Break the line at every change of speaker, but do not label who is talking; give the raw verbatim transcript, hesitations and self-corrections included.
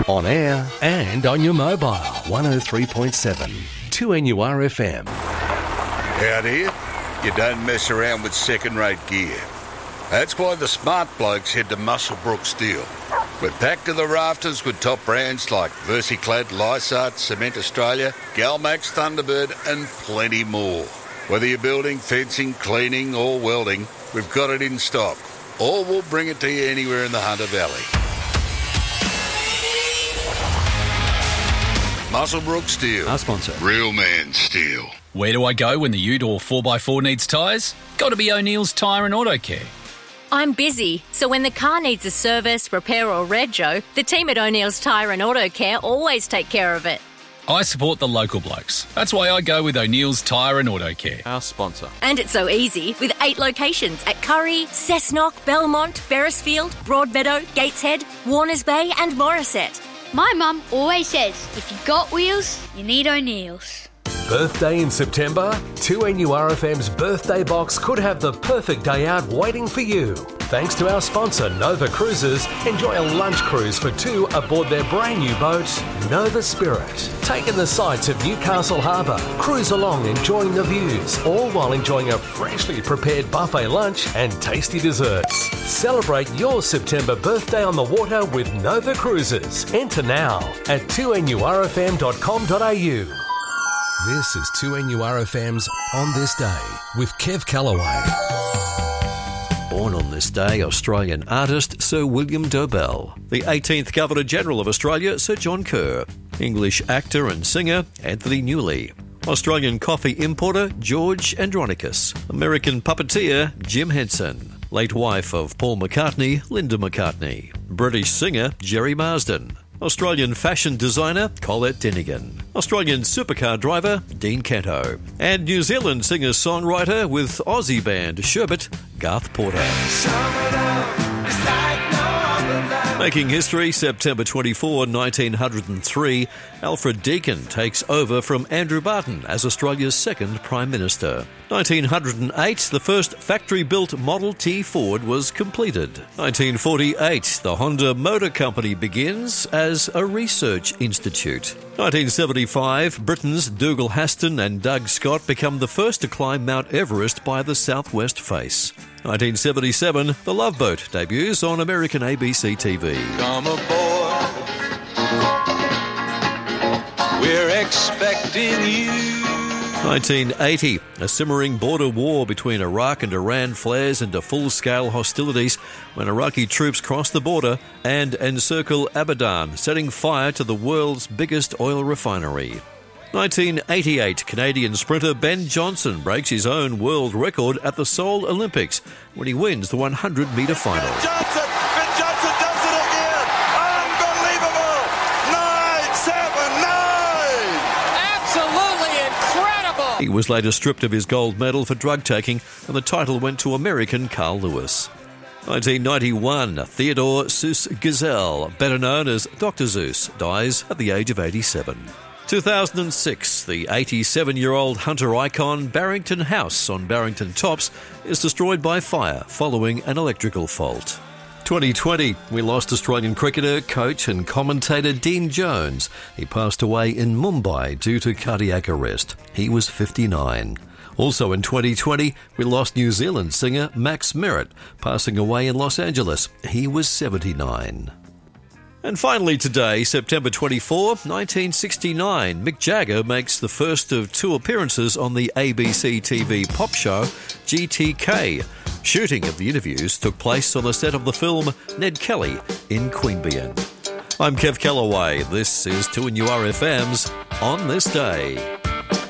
On air and on your mobile. one oh three point seven. two N U R F M.
Out here, you don't mess around with second-rate gear. That's why the smart blokes head to Muswellbrook Steel. We're packed to the rafters with top brands like Versiclad, Lysart, Cement Australia, Galmax, Thunderbird and plenty more. Whether you're building, fencing, cleaning or welding, we've got it in stock. Or we'll bring it to you anywhere in the Hunter Valley. Muswellbrook Steel.
Our sponsor.
Real man steel.
Where do I go when the ute or four by four needs tyres? Got to be O'Neill's Tyre and Auto Care.
I'm busy, so when the car needs a service, repair or rego, the team at O'Neill's Tyre and Auto Care always take care of it.
I support the local blokes. That's why I go with O'Neill's Tyre and Auto Care.
Our sponsor.
And it's so easy with eight locations at Curry, Cessnock, Belmont, Beresfield, Broadmeadow, Gateshead, Warners Bay and Morisset.
My mum always says, if you've got wheels, you need O'Neill's.
Birthday in September? two N U R F M's birthday box could have the perfect day out waiting for you. Thanks to our sponsor, Nova Cruises, enjoy a lunch cruise for two aboard their brand new boat, Nova Spirit. Take in the sights of Newcastle Harbour, cruise along enjoying the views, all while enjoying a freshly prepared buffet lunch and tasty desserts. Celebrate your September birthday on the water with Nova Cruises. Enter now at two N U R F M dot com dot A U. This is two N U R F M's On This Day with Kev Callaway.
Born on this day, Australian artist Sir William Dobell. The eighteenth Governor-General of Australia, Sir John Kerr. English actor and singer, Anthony Newley. Australian coffee importer, George Andronicus. American puppeteer, Jim Henson. Late wife of Paul McCartney, Linda McCartney. British singer, Jerry Marsden. Australian fashion designer, Colette Denigan. Australian supercar driver, Dean Canto. And New Zealand singer-songwriter with Aussie band Sherbet, Garth Porter. Making history, September twenty-fourth, nineteen oh three, Alfred Deakin takes over from Andrew Barton as Australia's second Prime Minister. nineteen oh eight, the first factory-built Model T Ford was completed. nineteen forty-eight, the Honda Motor Company begins as a research institute. nineteen seventy-five, Britain's Dougal Haston and Doug Scott become the first to climb Mount Everest by the southwest face. nineteen seventy-seven, The Love Boat debuts on American A B C T V.
Come aboard, we're expecting you.
nineteen eighty, a simmering border war between Iraq and Iran flares into full-scale hostilities when Iraqi troops cross the border and encircle Abadan, setting fire to the world's biggest oil refinery. nineteen eighty-eight, Canadian sprinter Ben Johnson breaks his own world record at the Seoul Olympics when he wins the one hundred metre final.
Ben Johnson, Ben Johnson does it again. Unbelievable. nine seven nine.
Absolutely incredible.
He was later stripped of his gold medal for drug taking, and the title went to American Carl Lewis. nineteen ninety-one, Theodore Seuss Geisel, better known as Doctor Seuss, dies at the age of eighty-seven. two thousand six, the eighty-seven-year-old Hunter icon Barrington House on Barrington Tops is destroyed by fire following an electrical fault. twenty twenty, we lost Australian cricketer, coach and commentator Dean Jones. He passed away in Mumbai due to cardiac arrest. He was fifty-nine. Also in twenty twenty, we lost New Zealand singer Max Merritt, passing away in Los Angeles. He was seventy-nine. And finally today, September twenty-fourth, nineteen sixty-nine, Mick Jagger makes the first of two appearances on the A B C T V pop show G T K. Shooting of the interviews took place on the set of the film Ned Kelly in Queanbeyan. I'm Kev Callaway. This is two N U R F M's On This Day.